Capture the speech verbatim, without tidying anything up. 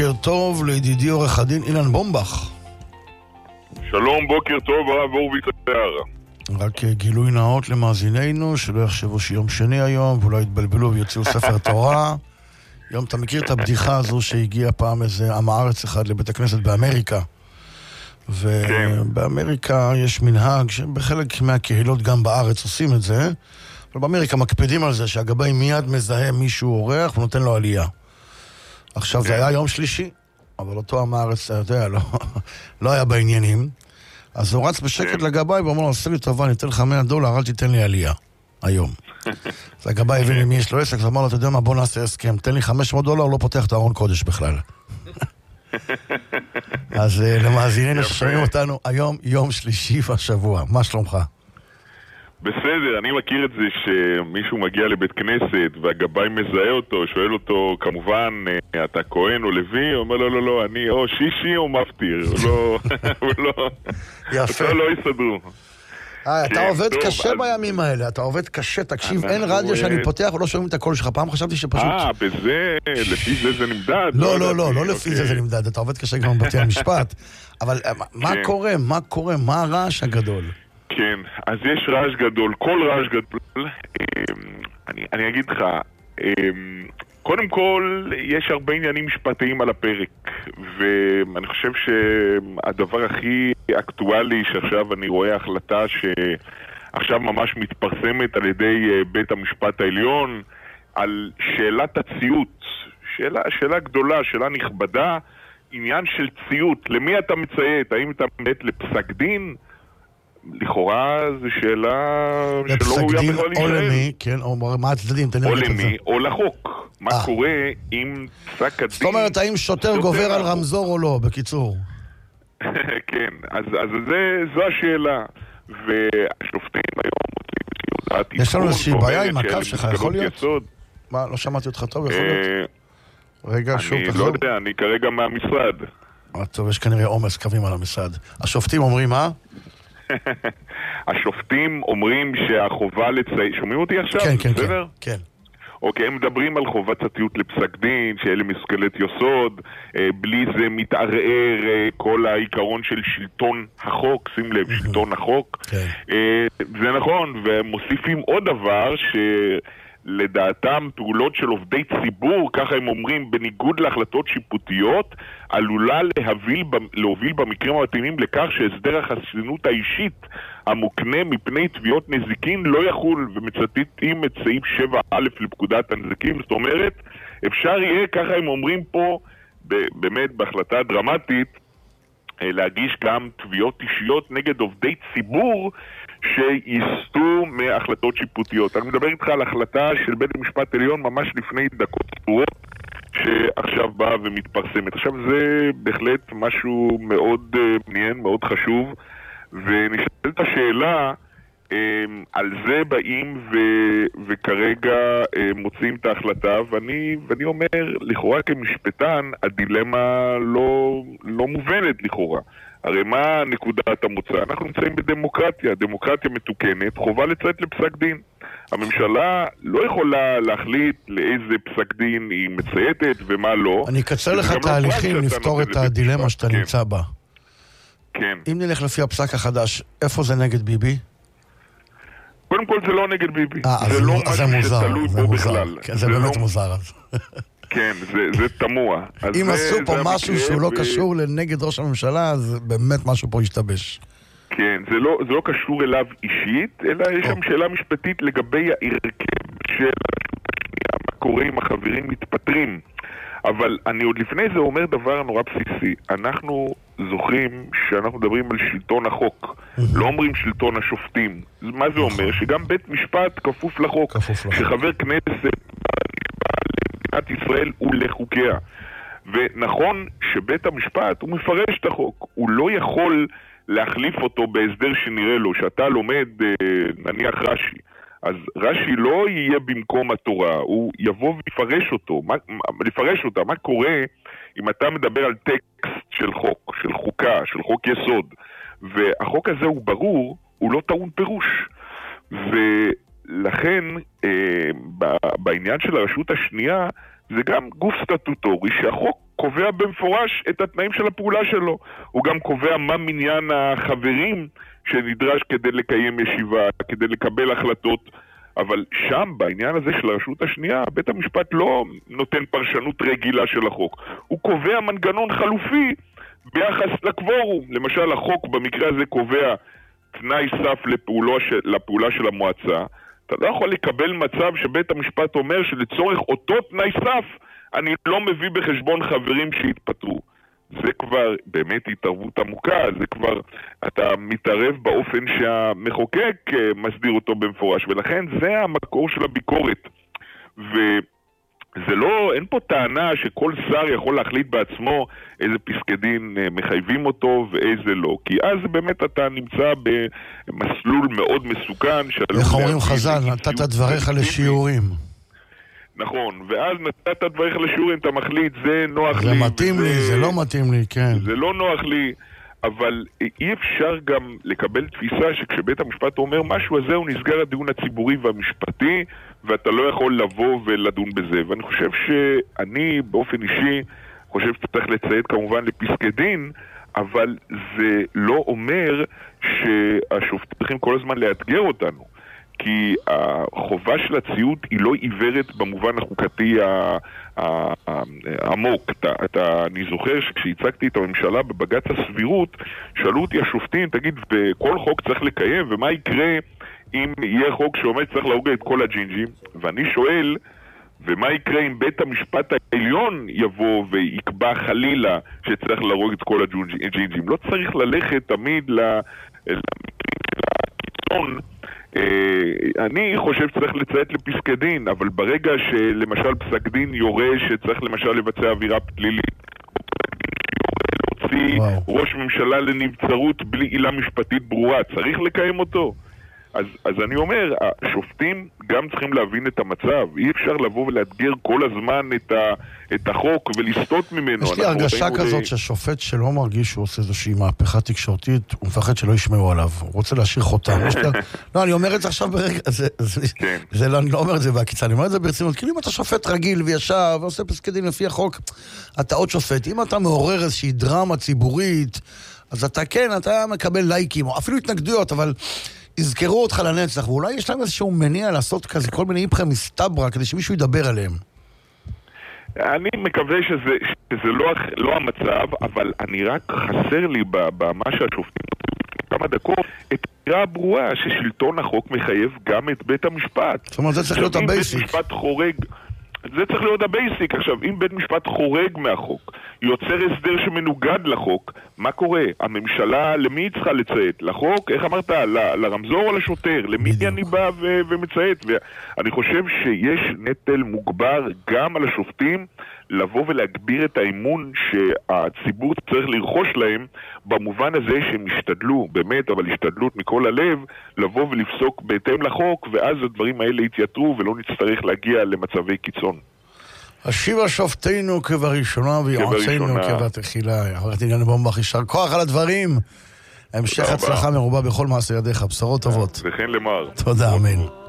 טוב לידידי עורך הדין אילן בומבך. שלום, בוקר טוב, הרב הורוביץ היקר. רק גילוי נאות למאזיננו, שלא יחשבו שיום שני היום, ואולי יתבלבלו ויוציאו ספר תורה. יום, אתה מכיר את הבדיחה הזו שהגיע פעם איזה עם הארץ אחד לבית הכנסת באמריקה? ובאמריקה יש מנהג שבחלק מהקהילות גם בארץ עושים את זה, אבל באמריקה מקפידים על זה שהגבאי מיד מזהה מישהו אורח ונותן לו עלייה. עכשיו זה היה יום שלישי, אבל אותו עם הארץ, אתה יודע, לא, לא היה בעניינים. אז הוא רץ בשקט לגבאי ואומר לו, עושה לי טובה, אני אתן לך מאה דולר, אל תיתן לי עלייה היום. אז הגבאי הבין למי יש לו עסק, ואמר לו, אתה יודע מה, בוא נעשה הסכם, תן לי חמש מאות דולר, לא פותח את הארון קודש בכלל. אז למאזיננו ששומעים אותנו, היום יום שלישי בשבוע, מה שלומך? בסדר, אני מכיר את זה שמישהו מגיע לבית כנסת והגבאי מזהה אותו, שואל אותו, כמובן, אתה כהן או לוי? הוא אומר לו, לא, לא, אני או שישי או מפטיר, הוא לא, יפה, לא יסדרו. אתה עובד קשה בימים האלה, אתה עובד קשה, תקשיב, אין רדיו שאני פותח ולא שומעים את הקול שלך, פעם חשבתי שפשוט... אה, בזה, לפי זה זה נמדד? לא, לא, לא, לא לפי זה זה נמדד, אתה עובד קשה גם בבתי המשפט, אבל מה קורה, מה קורה, מה הרעש הגדול? כן, אז יש רעש גדול, כל רעש גדול, אני, אני אגיד לך, קודם כל יש הרבה עניינים משפטיים על הפרק, ואני חושב שהדבר הכי אקטואלי שעכשיו אני רואה החלטה שעכשיו ממש מתפרסמת על ידי בית המשפט העליון, על שאלת הציות, שאלה, שאלה גדולה, שאלה נכבדה, עניין של ציות, למי אתה מציית, האם אתה מת לפסק דין? לכאורה זו שאלה שלא הוא יכול להישאר. או למי, כן, או מה הצדדים, או למי, או לחוק. מה קורה אם פסק הדין... זאת אומרת, האם שוטר גובר על רמזור או לא, בקיצור? כן, אז זו השאלה. והשופטים היום מוצאים... יש לנו איזושהי בעיה עם הקו שלך, יכול להיות? מה, לא שמעתי אותך טוב, יכול להיות? רגע, שוב, תחזור. אני לא יודע, אני כרגע מהמשרד. טוב, יש כנראה עומס קווים על המשרד. השופטים אומרים מה? השופטים אומרים שהחובה לציית... שומעים אותי עכשיו? כן, כן, כן, כן. אוקיי, הם מדברים על חובת ציות לפסק דין, שאלה משכלת יסוד, בלי זה מתערער כל העיקרון של שלטון החוק, שים לב, שלטון החוק. זה נכון, ומוסיפים עוד דבר ש... לדעתם פעולות של עובדי ציבור, ככה הם אומרים, בניגוד להחלטות שיפוטיות, עלולה להוביל, להוביל במקרים המתאימים לכך שהסדר החסינות האישית המוקנה מפני תביעות נזיקין לא יחול, ומצטטים את סעיף שבע א' לפקודת הנזיקין. זאת אומרת, אפשר יהיה, ככה הם אומרים פה, באמת בהחלטה דרמטית, להגיש גם תביעות אישיות נגד עובדי ציבור שיסטו מהחלטות שיפוטיות. אני מדבר איתך על החלטה של בית המשפט העליון ממש לפני דקות ספורות שעכשיו באה ומתפרסמת. עכשיו זה בהחלט משהו מאוד מעניין, מאוד חשוב, ונשאלת השאלה, על זה באים ו... וכרגע מוצאים את ההחלטה, ואני, ואני אומר, לכאורה כמשפטן, הדילמה לא, לא מובנת לכאורה. הרי מה נקודת המוצא? אנחנו נמצאים בדמוקרטיה, דמוקרטיה מתוקנת, חובה לציית לפסק דין. הממשלה לא יכולה להחליט לאיזה פסק דין היא מצייתת ומה לא. אני אקצר לך תהליכים לפתור את הדילמה שאתה נמצא בה. כן. אם נלך לפי הפסק החדש, איפה זה נגד ביבי? קודם כל זה לא נגד ביבי. אה, זה אז לא זה מוזר, שתלוי זה בו מוזר. בכלל. כן, זה באמת מוזר. כן, זה תמוה. אם עשו פה משהו שהוא לא קשור לנגד ראש הממשלה, אז באמת משהו פה ישתבש. כן, זה לא קשור אליו אישית, אלא יש שם שאלה משפטית לגבי ההרכב של השנייה, מה קורה אם החברים מתפטרים. אבל אני עוד לפני זה אומר דבר נורא בסיסי. אנחנו זוכרים שאנחנו מדברים על שלטון החוק. לא אומרים שלטון השופטים. מה זה אומר? שגם בית משפט כפוף לחוק. שחבר כנסת למדינת ישראל ולחוקיה. ונכון שבית המשפט הוא מפרש את החוק. הוא לא יכול להחליף אותו בהסדר שנראה לו. שאתה לומד נניח רש"י. אז רש"י לא יהיה במקום התורה, הוא יבוא ויפרש אותו, מה, לפרש אותה. מה קורה אם אתה מדבר על טקסט של חוק, של חוקה, של חוק יסוד, והחוק הזה הוא ברור, הוא לא טעון פירוש. ולכן אה, בעניין של הרשות השנייה, זה גם גוף סטטוטורי שהחוק קובע במפורש את התנאים של הפעולה שלו. הוא גם קובע מה מניין החברים שנדרש כדי לקיים ישיבה, כדי לקבל החלטות. אבל שם, בעניין הזה של הרשות השנייה, בית המשפט לא נותן פרשנות רגילה של החוק. הוא קובע מנגנון חלופי ביחס לקוורום. למשל, החוק במקרה הזה קובע תנאי סף לפעולה של, לפעולה של המועצה. אתה לא יכול לקבל מצב שבית המשפט אומר שלצורך אותו תנאי סף אני לא מביא בחשבון חברים שהתפטרו. זה כבר באמת התערבות עמוקה, זה כבר, אתה מתערב באופן שהמחוקק מסדיר אותו במפורש, ולכן זה המקור של הביקורת. וזה לא, אין פה טענה שכל שר יכול להחליט בעצמו איזה פסקי דין מחייבים אותו ואיזה לא, כי אז באמת אתה נמצא במסלול מאוד מסוכן. איך אומרים חז"ל, נתת דבריך לשיעורים. נכון, ואז נתת דבריך לשיעורים, אתה מחליט, זה נוח זה לי. זה מתאים וזה... לי, זה לא מתאים לי, כן. זה לא נוח לי, אבל אי אפשר גם לקבל תפיסה שכשבית המשפט אומר משהו, אז זהו נסגר הדיון הציבורי והמשפטי, ואתה לא יכול לבוא ולדון בזה. ואני חושב שאני באופן אישי חושב שצריך לציית כמובן לפסקי דין, אבל זה לא אומר שהשופטים צריכים כל הזמן לאתגר אותנו. כי החובה של הציות היא לא עיוורת במובן החוקתי העמוק. אני זוכר שכשהצגתי את הממשלה בבג"ץ הסבירות, שאלו אותי השופטים, תגיד, וכל חוק צריך לקיים, ומה יקרה אם יהיה חוק שאומר צריך להרוג את כל הג'ינג'ים? ואני שואל, ומה יקרה אם בית המשפט העליון יבוא ויקבע חלילה שצריך להרוג את כל הג'ינג'ים? לא צריך ללכת תמיד למקרים של הקיצון. אני חושב שצריך לציית לפסקי דין, אבל ברגע שלמשל פסק דין יורה שצריך למשל לבצע עבירה פלילית, או פסק דין שיורה להוציא ראש ממשלה לנבצרות בלי עילה משפטית ברורה, צריך לקיים אותו. אז, אז אני אומר, השופטים גם צריכים להבין את המצב. אי אפשר לבוא ולאתגר כל הזמן את, ה, את החוק ולסטות ממנו. יש לי הרגשה כזאת ל... ששופט שלא מרגיש שהוא עושה איזושהי מהפכה תקשורתית, הוא מפחד שלא ישמעו עליו. הוא רוצה להשאיר חותם. לה... לא, אני אומר את זה עכשיו ברגע... זה, זה, כן. זה, לא, אני לא אומר את זה בהקיצה, אני אומר את זה ברצינות. כאילו אם אתה שופט רגיל וישב ועושה פסקי דין לפי החוק, אתה עוד שופט. אם אתה מעורר איזושהי דרמה ציבורית, אז אתה כן, אתה מקבל לייקים, או אפילו התנגדויות, אבל... יזכרו אותך לנצח, ואולי יש להם איזשהו מניע לעשות כזה, כל מיני איפכם מסתברה, כדי שמישהו ידבר עליהם. אני מקווה שזה, שזה לא, לא המצב, אבל אני רק חסר לי במה שהשופטים כמה דקות, את הגירה ברורה ששלטון החוק מחייב גם את בית המשפט. זאת אומרת, זה צריך להיות הבייסיק. בית משפט חורג... זה צריך להיות הבייסיק. עכשיו, אם בית משפט חורג מהחוק, יוצר הסדר שמנוגד לחוק, מה קורה? הממשלה, למי היא צריכה לציית? לחוק? איך אמרת? ל- לרמזור או לשוטר? למי אני בא ו- ומציית? ואני חושב שיש נטל מוגבר גם על השופטים לבוא ולהגביר את האמון שהציבור צריך לרכוש להם, במובן הזה שהם השתדלו, באמת, אבל השתדלות מכל הלב, לבוא ולפסוק בהתאם לחוק, ואז הדברים האלה יתייתרו ולא נצטרך להגיע למצבי קיצון. השיבה שופטינו כבראשונה ויועצינו כבתחילה. עורכת עניין בומבך, יישר כוח על הדברים. המשך הצלחה מרובה בכל מעשה ידיך, בשורות טובות. וכן למר. תודה, אמן.